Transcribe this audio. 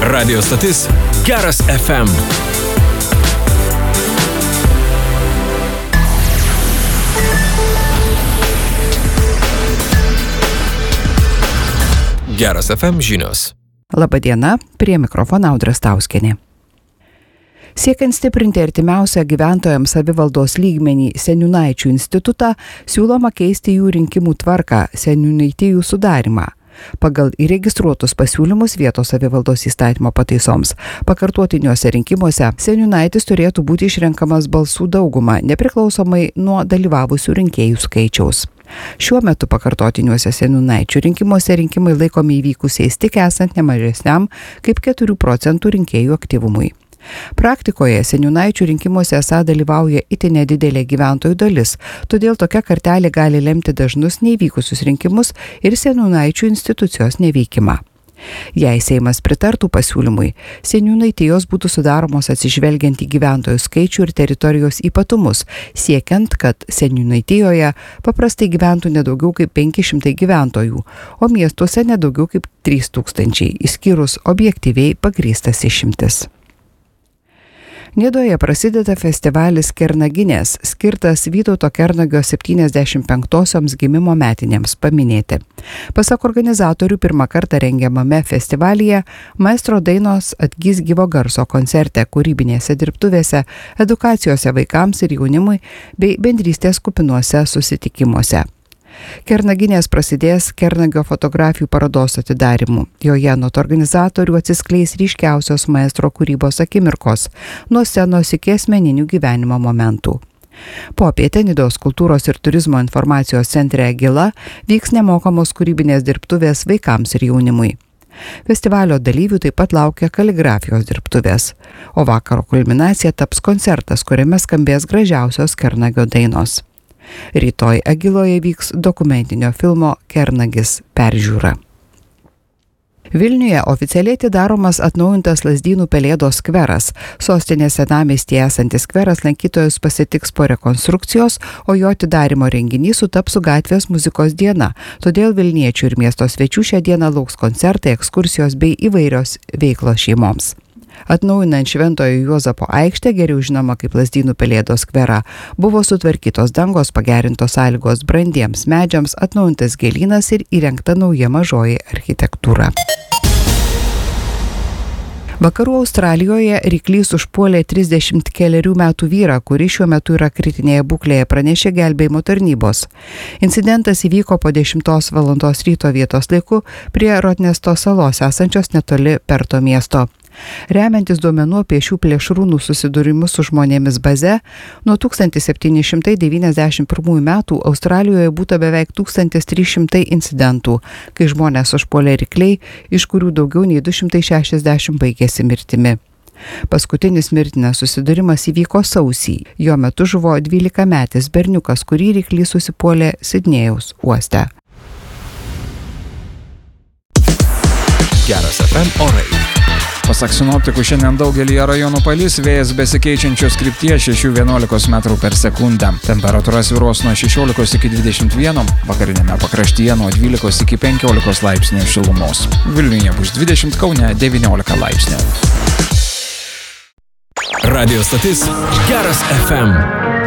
Radio stotis Geras FM. Geras FM žinios. Labadiena, prie mikrofono Audra Stauskienė. Siekiant stiprinti artimiausią gyventojams savivaldos lygmenį Seniūnaičių institutą, siūloma keisti jų rinkimų tvarką, seniūnaitijų sudarimą. Pagal įregistruotus pasiūlymus vietos savivaldos įstatymo pataisoms, pakartotiniuose rinkimuose seniūnaitis turėtų būti išrenkamas balsų dauguma, nepriklausomai nuo dalyvavusių rinkėjų skaičiaus. Šiuo metu pakartotiniuose seniūnaičių rinkimuose rinkimai laikomi įvykusiais tik esant nemažesniam kaip 4% rinkėjų aktyvumui. Praktikoje seniūnaičių rinkimuose esą dalyvauja itin nedidelė gyventojų dalis, todėl tokia kartelė gali lemti dažnus neįvykusius rinkimus ir seniūnaičių institucijos neveikimą. Jei Seimas pritartų pasiūlymui, seniūnaitijos būtų sudaromos atsižvelgiant į gyventojų skaičių ir teritorijos ypatumus, siekiant, kad seniūnaitijoje paprastai gyventų nedaugiau kaip 500 gyventojų, o miestuose nedaugiau kaip 3000, išskyrus objektyviai pagrįstas išimtis. Nidoje prasideda festivalis Kernaginės, skirtas Vytauto Kernagio 75-osioms gimimo metinėms paminėti. Pasak organizatorių, pirmą kartą rengiamame festivalyje maestro dainos atgis gyvo garso koncerte, kūrybinėse dirbtuvėse, edukacijose vaikams ir jaunimui bei bendrystės kupinuose susitikimuose. Kernaginės prasidės Kernagio fotografijų parodos atidarymu. Joje anot organizatorių atsiskleis ryškiausios maestro kūrybos akimirkos, nuo scenos iki asmeninių gyvenimo momentų. Popietę Nidos kultūros ir turizmo informacijos centre Agila vyks nemokamos kūrybinės dirbtuvės vaikams ir jaunimui. Festivalio dalyvių taip pat laukia kaligrafijos dirbtuvės, o vakaro kulminacija taps koncertas, kuriame skambės gražiausios Kernagio dainos. Rytoj Agiloje vyks dokumentinio filmo Kernagis peržiūra. Vilniuje oficialiai atidaromas atnaujintas Lazdynų Pelėdos skveras. Sostinės senamiestyje esantis skveras lankytojus pasitiks po rekonstrukcijos, o jo atidarymo renginys sutaps su gatvės muzikos diena. Todėl vilniečių ir miesto svečių šią dieną lauks koncertai, ekskursijos bei įvairios veiklos šeimoms. Atnaujinant Šventojo Juozapo aikštę, geriau žinoma kaip Lazdynų Pelėdos skverą, buvo sutvarkytos dangos, pagerintos sąlygos brandiems medžiams, atnaujintas gėlynas ir įrengta nauja mažoji architektūra. Vakarų Australijoje ryklys užpuolė 30 metų vyrą, kuris šiuo metu yra kritinėje būklėje, pranešė gelbėjimo tarnybos. Incidentas įvyko po 10 valandos ryto vietos laiku prie Rotnesto salos esančios netoli Perto miesto. Remiantis duomenų apie šių plėšrūnų susidūrimus su žmonėmis baze, nuo 1791 metų Australijoje būta beveik 1300 incidentų, kai žmonės užpuolė rykliai, iš kurių daugiau nei 260 baigėsi mirtimi. Paskutinis mirtinas susidūrimas įvyko sausį. Jo metu žuvo 12-metis berniukas, kurį ryklys susipuolė Sidnėjaus uoste. Geras FM orai. Pasak sinoptikų, šiandien daugelį rajonų palis, vėjas besikeičiančios krypties 6–11 metrų per sekundę. Temperatūra svyruos nuo 16 iki 21, vakarinėme pakraštyje nuo 12 iki 15 laipsnių šilumos. Vilniuje bus 20, Kaune 19 laipsnių. Radio stotis Geras FM.